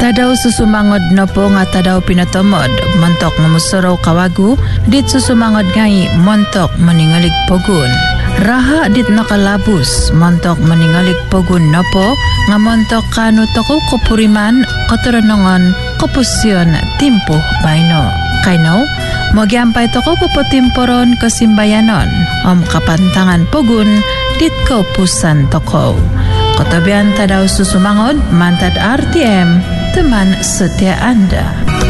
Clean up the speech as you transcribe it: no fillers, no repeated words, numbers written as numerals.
Tadaw susumangod na po nga tadaw pinatamod mantok nga musaraw kawagu dit susumangod ngay mantok maningalig pogun. Raha dit nakalabus mantok maningalig pogun na po nga mantok kanu toko kupuriman katuranongan kopusyon timpo bayno. Kainaw, magyampay toko puputimporon kasimbayanon kapantangan pogun dit kaupusan toko. Kotabian tadaw susumangod mantad RTM teman setia Anda.